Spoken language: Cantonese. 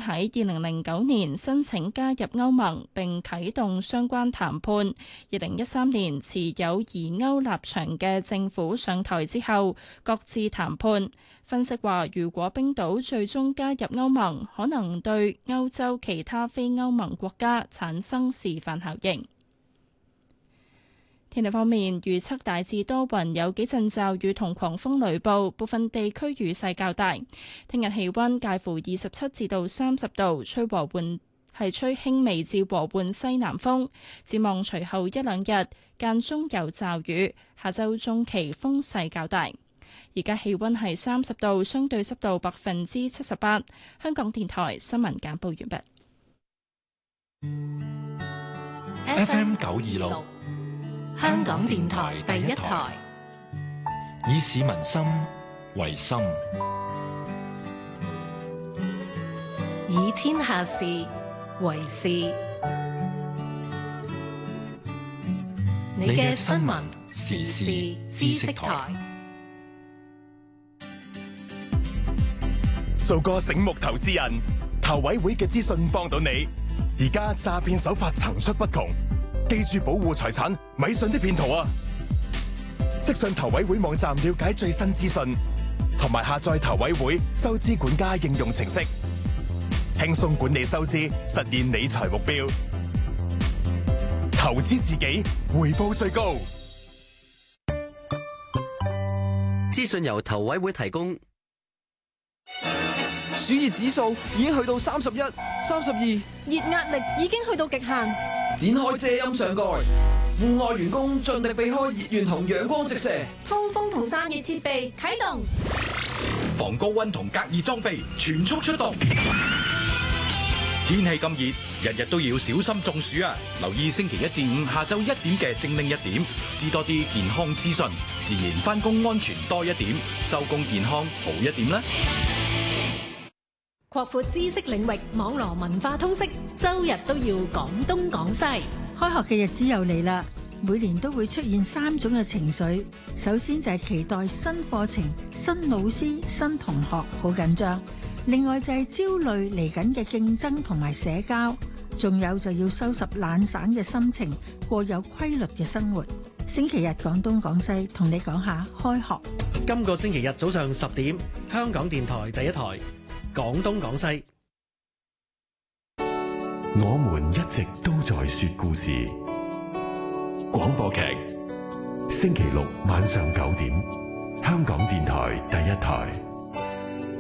喺2009年申請加入歐盟並啟動相關談判。2013年持有疑歐立場嘅政府上台之後，各自談判。分析話，如果冰島最終加入歐盟，可能對歐洲其他非歐盟國家產生示範效應。天氣方面，預測大致多雲，有幾陣驟雨同狂風雷暴，部分地區雨勢較大。聽日氣溫介乎27至到30度，吹輕微至和緩西南風。展望隨後一兩日間中有驟雨，下週中期風勢較大。而家氣溫係30度，相對濕度78%。香港電台新聞簡報完畢。FM 926。香港電台第一台，以市民心為心， 以天下事為事。你嘅新聞時事知識台， 做個醒目投資人，投委會嘅資訊幫到你。而家詐騙手法層出不窮。記住保護財產，咪信啲騙徒啊！即上投委會網站了解最新資訊，同埋下載投委會收支管家應用程式，輕鬆管理收支，實現理財目標。投資自己，回報最高。 資訊由投委會提供。 暑熱指數已經去到31、32， 熱壓力已經去到極限。 展開遮陰上蓋，戶外員工盡力避開熱源同陽光直射。 通風同散熱設備啟動， 防高溫同隔熱裝備全速出動。天氣咁熱，日日都要小心中暑啊！留意星期1至5下晝1點嘅精靈1點，知多啲健康資訊，自然返工安全多一點，收工健康好一點啦。 擴闊知識領域，網羅文化通識，周日都要講東講西。 開學嘅日子又嚟啦，每年都會出現3種嘅情緒。首先就係期待新課程、新老師、新同學，好緊張。另外就係焦慮嚟緊嘅競爭同埋社交，仲有就要收拾懶散嘅心情，過有規律嘅生活。星期日講東講西，同你講下開學。 今個星期日早上10點，香港電台第一台。廣東廣西， 我們一直都在說故事。廣播劇，星期六晚上9點，香港電台第一台。